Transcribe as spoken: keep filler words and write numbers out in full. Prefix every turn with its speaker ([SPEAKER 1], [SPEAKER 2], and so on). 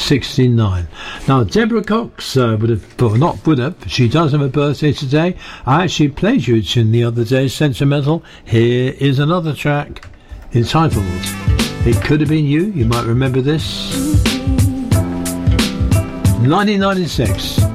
[SPEAKER 1] sixty-nine. Now, Deborah Cox uh, would have, well, not would have, she does have a birthday today. I actually played you a tune the other day, Sentimental. Here is another track entitled It Could Have Been You. You might remember this. nineteen ninety-six.